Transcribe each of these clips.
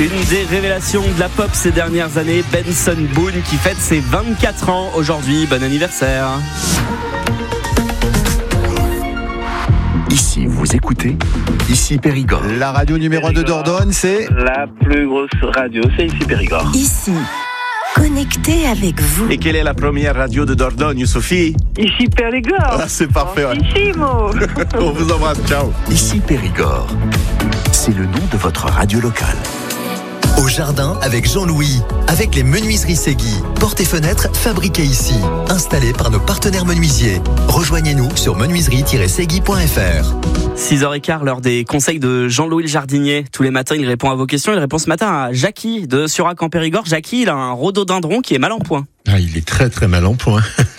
Une des révélations de la pop ces dernières années, Benson Boone, qui fête ses 24 ans aujourd'hui. Bon anniversaire. Ici, vous écoutez, ici Périgord. La radio numéro 2 Dordogne, c'est la plus grosse radio, c'est ici Périgord. Ici, connecté avec vous. Et quelle est la première radio de Dordogne, Sophie? Ici Périgord. Ah, c'est parfait. Ouais. Ici, Mo. On vous embrasse, ciao. Ici Périgord. C'est le nom de votre radio locale. Au jardin avec Jean-Louis, avec les menuiseries Segui. Portes et fenêtres fabriquées ici, installées par nos partenaires menuisiers. Rejoignez-nous sur menuiserie-segui.fr. 6h15, l'heure des conseils de Jean-Louis le jardinier. Tous les matins, il répond à vos questions. Il répond ce matin à Jackie de Surac en Périgord. Jackie, il a un rhododendron qui est mal en point. Ah, il est très très mal en point.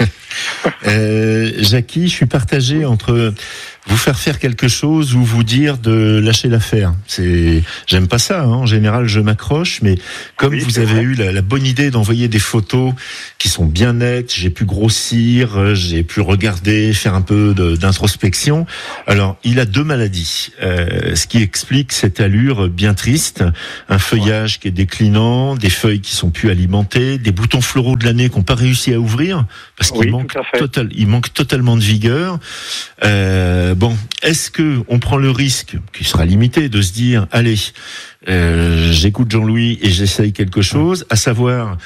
Jackie, je suis partagé entre vous faire quelque chose ou vous dire de lâcher l'affaire. J'aime pas ça, hein. En général, je m'accroche, mais comme vous avez eu la bonne idée d'envoyer des photos qui sont bien nettes, j'ai pu grossir, j'ai pu regarder, faire un peu d'introspection. Alors, il a 2 maladies, ce qui explique cette allure bien triste, un feuillage qui est déclinant, des feuilles qui sont plus alimentées, des boutons floraux de l'année qui n'ont pas réussi à ouvrir parce qu'il manque totalement de vigueur. Bon, est-ce que on prend le risque, qui sera limité, de se dire, allez, j'écoute Jean-Louis et j'essaye quelque chose, à savoir,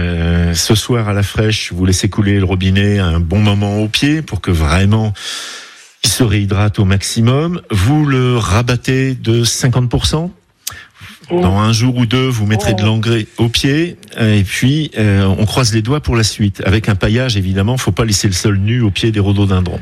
ce soir à la fraîche, vous laissez couler le robinet un bon moment au pied pour que vraiment il se réhydrate au maximum. Vous le rabattez de 50%. Dans un jour ou 2, vous mettrez de l'engrais au pied et puis on croise les doigts pour la suite. Avec un paillage, évidemment, faut pas laisser le sol nu au pied des rhododendrons.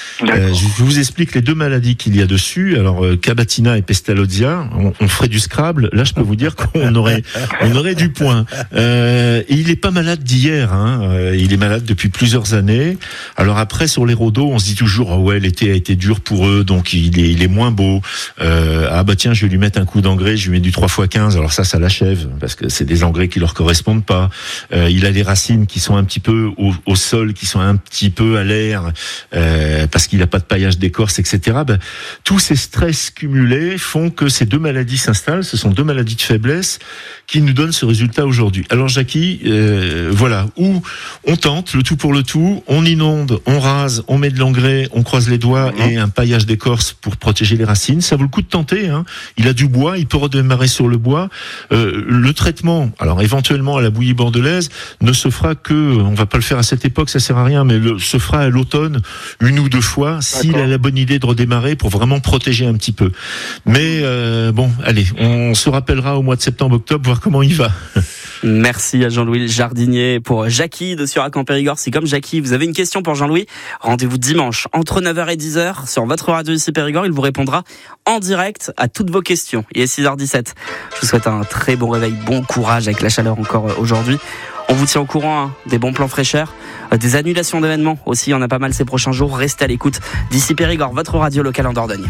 Je vous explique les 2 maladies qu'il y a dessus. Alors, Cabatina et Pestalozia, on ferait du Scrabble. Là, je peux vous dire qu'on aurait du point. Et il est pas malade d'hier, hein. Il est malade depuis plusieurs années. Alors après, sur les rhodos, on se dit toujours, oh ouais, l'été a été dur pour eux, donc il est moins beau. Ah bah tiens, je vais lui mettre un coup d'engrais, je lui mets du 3x15. Alors ça l'achève, parce que c'est des engrais qui leur correspondent pas. Il a les racines qui sont un petit peu au sol, qui sont un petit peu à l'air, parce qu'il n'a pas de paillage d'écorce, etc. Tous ces stress cumulés font que ces 2 maladies s'installent. Ce sont 2 maladies de faiblesse qui nous donnent ce résultat aujourd'hui. Alors Jackie, voilà, où on tente le tout pour le tout, on inonde, on rase, on met de l'engrais, on croise les doigts et un paillage d'écorce pour protéger les racines. Ça vaut le coup de tenter, hein. Il a du bois, il peut redémarrer sur le bois. Le traitement, alors éventuellement à la bouillie bordelaise, ne se fera que, on va pas le faire à cette époque, ça sert à rien, mais se fera à l'automne 1 ou 2 fois, s'il a la bonne idée de redémarrer pour vraiment protéger un petit peu. Mais bon, allez, on se rappellera au mois de septembre-octobre, voir comment il va. Merci à Jean-Louis le jardinier. Pour Jackie de Surac en Périgord, si comme Jackie, vous avez une question pour Jean-Louis, rendez-vous dimanche entre 9h et 10h sur votre radio ici Périgord. Il vous répondra en direct à toutes vos questions. Il est 6h17. Je vous souhaite un très bon réveil, bon courage avec la chaleur encore aujourd'hui. On vous tient au courant, hein, des bons plans fraîcheurs, des annulations d'événements aussi, il y en a pas mal ces prochains jours. Restez à l'écoute d'ici Périgord, votre radio locale en Dordogne.